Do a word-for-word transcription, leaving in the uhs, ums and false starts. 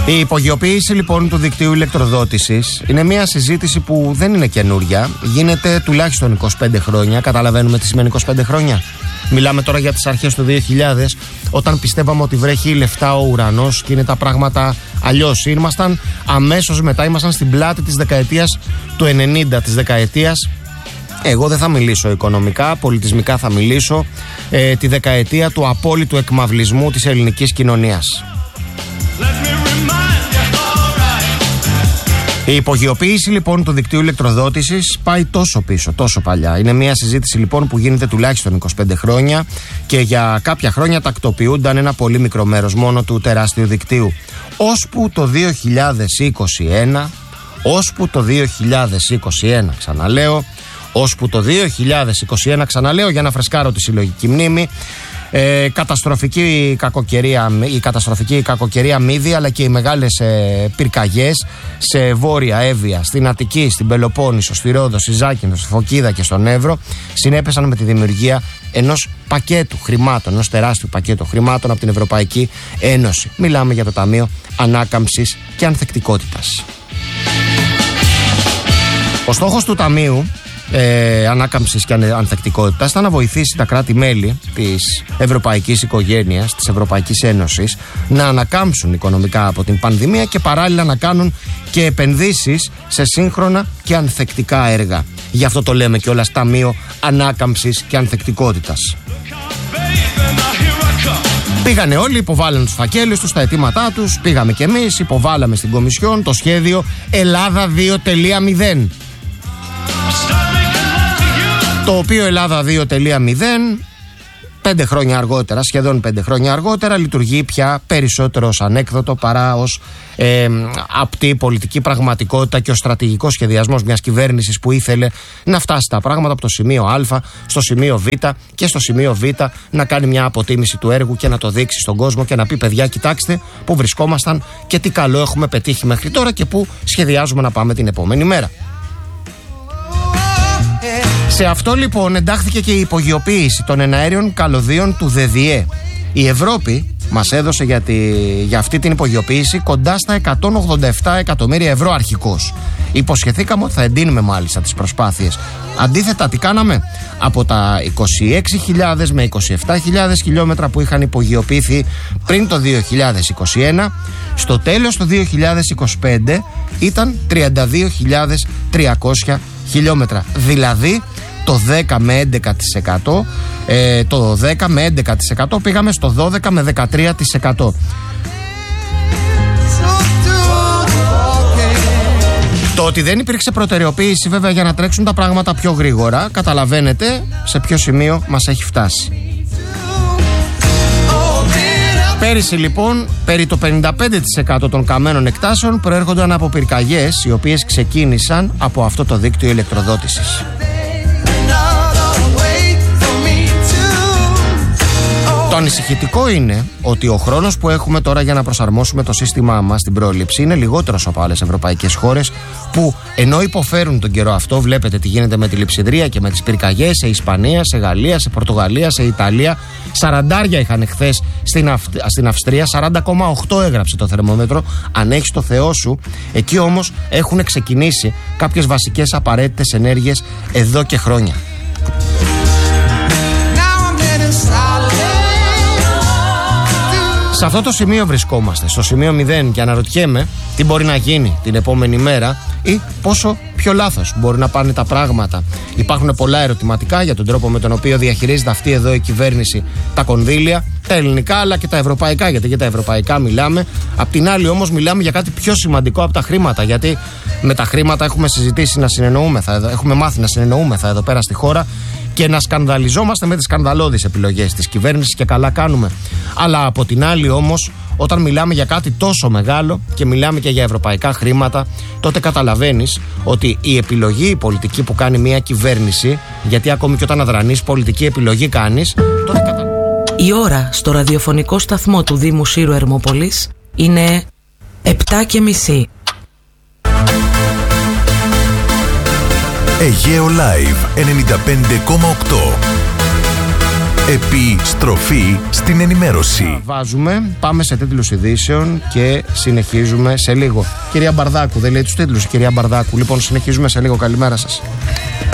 Η υπογειοποίηση λοιπόν του δικτύου ηλεκτροδότησης είναι μια συζήτηση που δεν είναι καινούρια. Γίνεται τουλάχιστον είκοσι πέντε χρόνια. Καταλαβαίνουμε τι σημαίνει είκοσι πέντε χρόνια. Μιλάμε τώρα για τις αρχές του δύο χιλιάδες, όταν πιστεύαμε ότι βρέχει λεφτά ο ουρανός και είναι τα πράγματα αλλιώς. Ήμασταν αμέσως μετά, ήμασταν στην πλάτη της δεκαετίας του ενενήντα, της δεκαετίας. Εγώ δεν θα μιλήσω οικονομικά, πολιτισμικά θα μιλήσω. Ε, τη δεκαετία του απόλυτου εκμαυλισμού της ελληνικής κοινωνίας. Η υπογειοποίηση λοιπόν του δικτύου ηλεκτροδότησης πάει τόσο πίσω, τόσο παλιά. Είναι μια συζήτηση λοιπόν που γίνεται τουλάχιστον είκοσι πέντε χρόνια και για κάποια χρόνια τακτοποιούνταν ένα πολύ μικρό μέρος μόνο του τεράστιου δικτύου. Ώσπου το δύο χιλιάδες είκοσι ένα, ώσπου το δύο χιλιάδες είκοσι ένα ξαναλέω, ώσπου το δύο χιλιάδες είκοσι ένα ξαναλέω για να φρεσκάρω τη συλλογική μνήμη. Ε, καταστροφική κακοκαιρία, η καταστροφική κακοκαιρία Μύδη, αλλά και οι μεγάλες ε, πυρκαγιές σε Βόρεια Εύβοια, στην Αττική, στην Πελοπόννησο, στη Ρόδο, στη Ζάκυνθο, στη Φωκίδα και στον Εύρο συνέπεσαν με τη δημιουργία ενός πακέτου χρημάτων, ενός τεράστιου πακέτου χρημάτων από την Ευρωπαϊκή Ένωση. Μιλάμε για το Ταμείο Ανάκαμψης και Ανθεκτικότητας. Ο στόχος του Ταμείου Ε, ανάκαμψης και ανθεκτικότητας ήταν να βοηθήσει τα κράτη-μέλη της ευρωπαϊκής οικογένειας, της Ευρωπαϊκής Ένωσης, να ανακάμψουν οικονομικά από την πανδημία και παράλληλα να κάνουν και επενδύσεις σε σύγχρονα και ανθεκτικά έργα. Γι' αυτό το λέμε κιόλας Ταμείο Ανάκαμψης και Ανθεκτικότητας. Πήγανε όλοι, υποβάλανε τους φακέλους τους, τα αιτήματά τους, πήγαμε κι εμείς, υποβάλαμε στην Κομισιόν το σχέδιο Ελλάδα δύο τελεία μηδέν. Το οποίο Ελλάδα δύο τελεία μηδέν πέντε χρόνια αργότερα, σχεδόν πέντε χρόνια αργότερα, λειτουργεί πια περισσότερο ως ανέκδοτο παρά ως ε, απτή πολιτική πραγματικότητα και ο στρατηγικός σχεδιασμός μιας κυβέρνησης που ήθελε να φτάσει τα πράγματα από το σημείο Α στο σημείο Β και στο σημείο Β να κάνει μια αποτίμηση του έργου και να το δείξει στον κόσμο και να πει: παιδιά, κοιτάξτε που βρισκόμασταν και τι καλό έχουμε πετύχει μέχρι τώρα και που σχεδιάζουμε να πάμε την επόμενη μέρα. Σε αυτό λοιπόν εντάχθηκε και η υπογειοποίηση των εναέριων καλωδίων του ΔΔΕ. Η Ευρώπη μας έδωσε για, τη, για αυτή την υπογειοποίηση κοντά στα εκατόν ογδόντα επτά εκατομμύρια ευρώ αρχικώς. Υποσχεθήκαμε ότι θα εντείνουμε μάλιστα τις προσπάθειες. Αντίθετα, τι κάναμε? Από τα είκοσι έξι χιλιάδες με είκοσι επτά χιλιάδες χιλιόμετρα που είχαν υπογειοποιηθεί πριν το δύο χιλιάδες είκοσι ένα, στο τέλος του δύο χιλιάδες είκοσι πέντε ήταν τριάντα δύο χιλιάδες τριακόσια χιλιόμετρα. Δηλαδή το δέκα με έντεκα τοις εκατό, ε, το δέκα με έντεκα τοις εκατό πήγαμε στο δώδεκα με δεκατρία τοις εκατό. Το ότι δεν υπήρξε προτεραιοποίηση βέβαια για να τρέξουν τα πράγματα πιο γρήγορα, καταλαβαίνετε σε ποιο σημείο μας έχει φτάσει. Πέρυσι λοιπόν περί το πενήντα πέντε τοις εκατό των καμένων εκτάσεων προέρχονταν από πυρκαγιές οι οποίες ξεκίνησαν από αυτό το δίκτυο ηλεκτροδότησης. Το ανησυχητικό είναι ότι ο χρόνος που έχουμε τώρα για να προσαρμόσουμε το σύστημά μας στην πρόληψη είναι λιγότερος από άλλες ευρωπαϊκές χώρες που ενώ υποφέρουν τον καιρό αυτό, βλέπετε τι γίνεται με τη λειψιδρία και με τις πυρκαγιές σε Ισπανία, σε Γαλλία, σε Πορτογαλία, σε Ιταλία. Σαραντάρια είχαν χθες στην, Αυ... στην Αυστρία, σαράντα κόμμα οκτώ έγραψε το θερμόμετρο. Αν έχεις το Θεό σου. Εκεί όμως έχουν ξεκινήσει κάποιες βασικές απαραίτητες ενέργειες εδώ και χρόνια. Σε αυτό το σημείο βρισκόμαστε, στο σημείο μηδέν, και αναρωτιέμαι τι μπορεί να γίνει την επόμενη μέρα ή πόσο πιο λάθος μπορεί να πάνε τα πράγματα. Υπάρχουν πολλά ερωτηματικά για τον τρόπο με τον οποίο διαχειρίζεται αυτή εδώ η κυβέρνηση τα κονδύλια, τα ελληνικά αλλά και τα ευρωπαϊκά, γιατί για τα ευρωπαϊκά μιλάμε. Απ' την άλλη όμως μιλάμε για κάτι πιο σημαντικό από τα χρήματα, γιατί με τα χρήματα έχουμε συζητήσει να συνεννοούμεθα, έχουμε μάθει να συνεννοούμεθα εδώ πέρα στη χώρα και να σκανδαλιζόμαστε με τις σκανδαλώδεις επιλογές της κυβέρνησης, και καλά κάνουμε. Αλλά από την άλλη όμως, όταν μιλάμε για κάτι τόσο μεγάλο και μιλάμε και για ευρωπαϊκά χρήματα, τότε καταλαβαίνεις ότι η επιλογή, η πολιτική που κάνει μια κυβέρνηση, γιατί ακόμη και όταν αδρανείς πολιτική επιλογή κάνεις, τότε κατα... Η ώρα στο ραδιοφωνικό σταθμό του Δήμου Σύρου Ερμόπολης είναι επτά και μισή. Αιγαίο Live ενενήντα πέντε κόμμα οκτώ. Επιστροφή στην ενημέρωση. Βάζουμε, πάμε σε τίτλους ειδήσεων και συνεχίζουμε σε λίγο. Κυρία Μπαρδάκου, δεν λέει τους τίτλους η κυρία Μπαρδάκου. Λοιπόν, συνεχίζουμε σε λίγο. Καλημέρα σας.